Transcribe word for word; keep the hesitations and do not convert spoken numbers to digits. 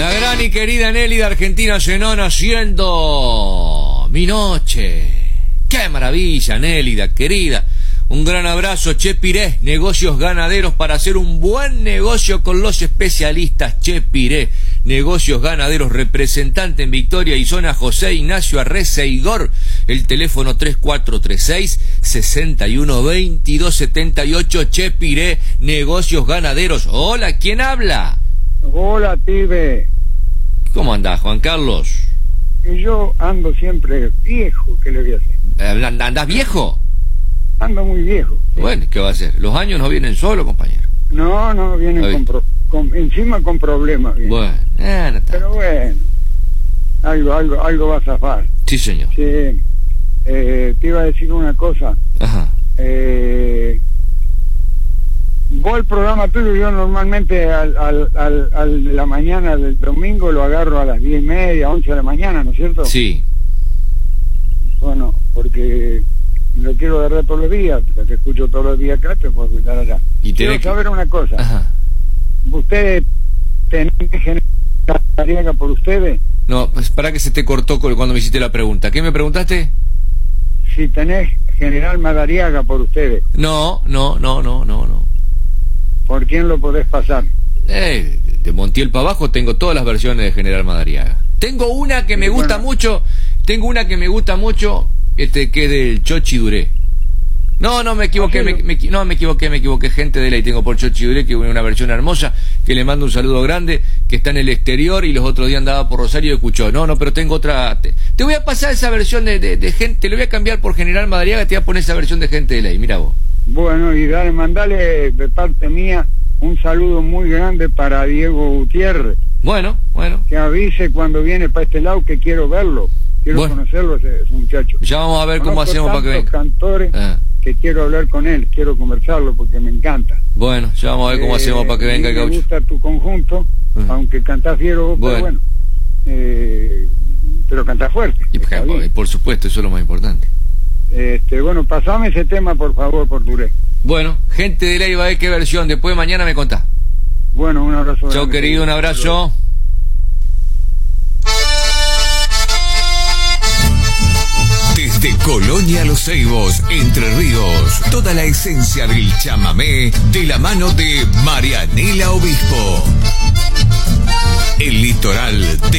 La gran y querida Nelly de Argentina Zenón haciendo Mi Noche. ¡Qué maravilla, Nélida, querida! Un gran abrazo, Chepiré, negocios ganaderos para hacer un buen negocio con los especialistas. Chepiré, negocios ganaderos, representante en Victoria y zona José Ignacio Arreceigor. El teléfono tres cuatro tres seis, seis uno dos dos siete ocho. Chepiré, negocios ganaderos. Hola, ¿quién habla? Hola, Tibe. ¿Cómo andás, Juan Carlos? Y yo ando siempre viejo, ¿qué le voy a hacer? ¿Andás viejo? Ando muy viejo. ¿Sí? Bueno, ¿qué va a hacer? Los años no vienen solos, compañero. No, no, vienen con, pro, con encima con problemas. Vienen. Bueno, eh, no pero bueno, algo, algo, algo va a zafar. Sí, señor. Sí, eh, te iba a decir una cosa. Ajá. Eh, vos el programa tuyo, yo normalmente al, al, al, al de la mañana del domingo lo agarro a las diez y media, once de la mañana, ¿no es cierto? Sí. Bueno, porque lo quiero agarrar todos los días, porque te escucho todos los días acá, te puedo escuchar allá. Y quiero saber que... una cosa. Ajá. ¿Ustedes tenés General Madariaga por ustedes? No, pues para que se te cortó cuando me hiciste la pregunta. ¿Qué me preguntaste? Si tenés General Madariaga por ustedes. No, no, no, no, no, no. ¿Por quién lo podés pasar? Eh, de Montiel para abajo tengo todas las versiones de General Madariaga. Tengo una que me gusta bueno. mucho, tengo una que me gusta mucho, este que es del Chochi Duré. No, no me equivoqué, me, me, no me equivoqué, me equivoqué, gente de ley tengo por Chochi Duré, que es una versión hermosa, que le mando un saludo grande, que está en el exterior y los otros días andaba por Rosario y escuchó. No, no, pero tengo otra, te, te voy a pasar esa versión de, de, de gente, te lo voy a cambiar por General Madariaga, te voy a poner esa versión de gente de ley, mira vos. Bueno, y dale, mandale de parte mía un saludo muy grande para Diego Gutiérrez. Bueno, bueno. Que avise cuando viene para este lado que quiero verlo, quiero bueno. conocerlo ese, ese muchacho. Ya vamos a ver Conozco cómo hacemos para que venga. Cantores ah. que quiero hablar con él, quiero conversarlo porque me encanta. Bueno, ya vamos a ver cómo eh, hacemos para que venga el gaucho. Me gusta tu conjunto, uh-huh. aunque cantás fiero, bueno. pero bueno, eh, pero cantás fuerte. Y, por, por supuesto, eso es lo más importante. Este, bueno, pasame ese tema por favor, por Duré. Bueno, gente de ley va a ver qué versión, después mañana me contás. Bueno, un abrazo. Chao, querido, un abrazo. Desde Colonia Los Ceibos, Entre Ríos, toda la esencia del chamamé de la mano de Marianela Obispo. El litoral de